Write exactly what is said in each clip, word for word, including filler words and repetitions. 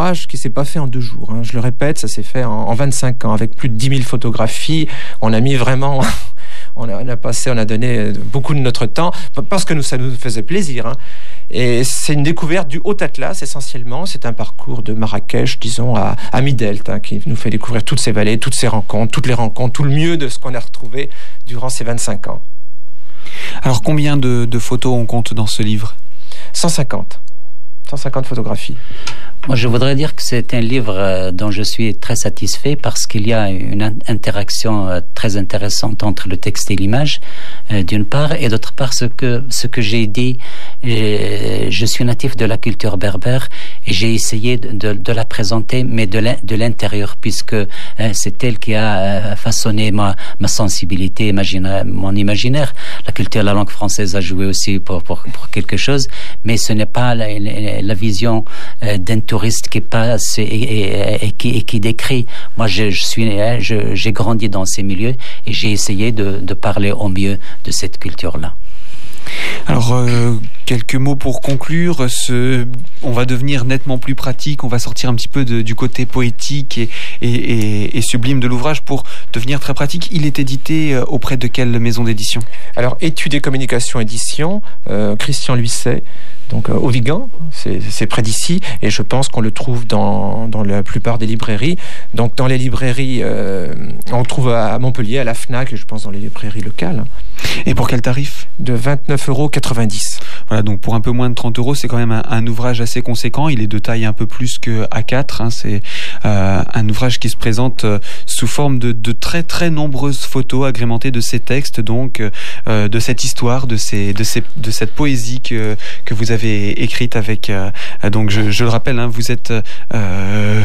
ouvrage qui s'est pas fait en deux jours. Hein. Je le répète, ça s'est fait en, en vingt-cinq ans, avec plus de dix mille photographies. On a mis vraiment... On a, on a passé, on a donné beaucoup de notre temps, parce que nous, ça nous faisait plaisir. Hein. Et c'est une découverte du Haut-Atlas, essentiellement. C'est un parcours de Marrakech, disons, à, à Mi-Delta, hein, qui nous fait découvrir toutes ces vallées, toutes ces rencontres, toutes les rencontres, tout le mieux de ce qu'on a retrouvé durant ces vingt-cinq ans. Alors, combien de, de photos on compte dans ce livre ? cent cinquante. cent cinquante photographies. Moi, je voudrais dire que c'est un livre dont je suis très satisfait parce qu'il y a une interaction très intéressante entre le texte et l'image, d'une part, et d'autre part, ce que, ce que j'ai dit, je suis natif de la culture berbère et j'ai essayé de, de la présenter, mais de l'intérieur, puisque c'est elle qui a façonné ma, ma sensibilité, imaginaire, mon imaginaire. La culture, la langue française a joué aussi pour, pour, pour quelque chose, mais ce n'est pas la, la, la vision d'un touriste qui passe et, et, et, qui, et qui décrit. Moi, je, je suis, je, j'ai grandi dans ces milieux et j'ai essayé de, de parler au mieux de cette culture-là. Alors, euh, quelques mots pour conclure. Ce, on va devenir nettement plus pratique, on va sortir un petit peu de, du côté poétique et, et, et, et sublime de l'ouvrage pour devenir très pratique. Il est édité auprès de quelle maison d'édition ? Alors, Études et Communication Édition, euh, Christian Luisset, donc euh, au Vigan, c'est, c'est près d'ici, et je pense qu'on le trouve dans, dans la plupart des librairies. Donc, dans les librairies, euh, on le trouve à Montpellier, à la FNAC, et je pense dans les librairies locales. Et pour quel tarif ? De vingt-neuf euros quatre-vingt-dix. Voilà, donc pour un peu moins de trente euros, c'est quand même un, un ouvrage assez conséquent. Il est de taille un peu plus que A quatre. Hein. C'est euh, un ouvrage qui se présente euh, sous forme de, de très très nombreuses photos agrémentées de ces textes, donc euh, de cette histoire, de, ces, de, ces, de cette poésie que, que vous avez écrite avec... Euh, donc je, je le rappelle, hein, vous êtes euh,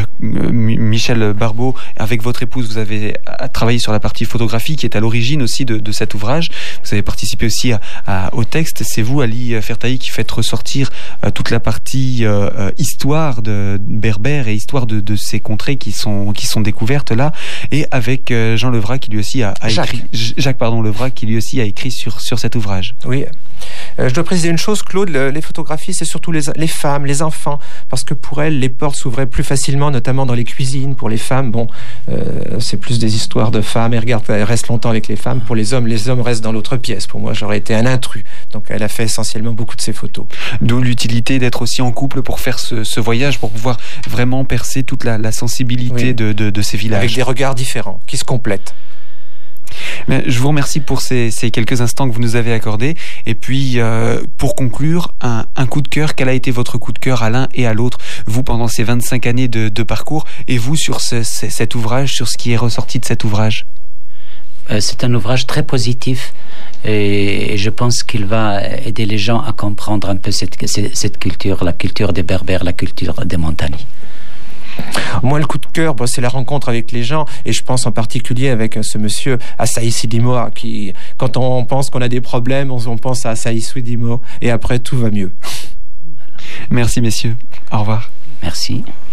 Michel Barbeau, avec votre épouse, vous avez travaillé sur la partie photographie qui est à l'origine aussi de, de cet ouvrage. Vous avez participé aussi à, à, au texte. C'est vous, Ali Fertahi, qui faites ressortir euh, toute la partie euh, histoire de berbère et histoire de, de ces contrées qui sont, qui sont découvertes là. Et avec euh, Jean Levrat qui lui aussi a, a Jacques. écrit... Jacques, pardon, Levrat qui lui aussi a écrit sur, sur cet ouvrage. Oui. Euh, je dois préciser une chose, Claude, le, les photographies, c'est surtout les, les femmes, les enfants, parce que pour elles, les portes s'ouvraient plus facilement, notamment dans les cuisines. Pour les femmes, bon, euh, c'est plus des histoires de femmes, elles, regardent, elles restent longtemps avec les femmes. Pour les hommes, les hommes restent dans l'autre pièce. Pour moi, j'aurais été un intrus. Donc, elle a fait essentiellement beaucoup de ces photos. D'où l'utilité d'être aussi en couple pour faire ce, ce voyage, pour pouvoir vraiment percer toute la, la sensibilité oui. de, de, de ces villages. Avec des regards différents, qui se complètent. Mais je vous remercie pour ces, ces quelques instants que vous nous avez accordés. Et puis, euh, pour conclure, un, un coup de cœur. Quel a été votre coup de cœur à l'un et à l'autre, vous, pendant ces vingt-cinq années de, de parcours, et vous, sur ce, ce, cet ouvrage, sur ce qui est ressorti de cet ouvrage ? euh, C'est un ouvrage très positif et je pense qu'il va aider les gens à comprendre un peu cette, cette culture, la culture des Berbères, la culture des montagnes. Moi, le coup de cœur, bon, c'est la rencontre avec les gens, et je pense en particulier avec ce monsieur Assaï Sidimo, qui, quand on pense qu'on a des problèmes, on, on pense à Assaï Sidimo, et après tout va mieux. Merci messieurs, au revoir. Merci.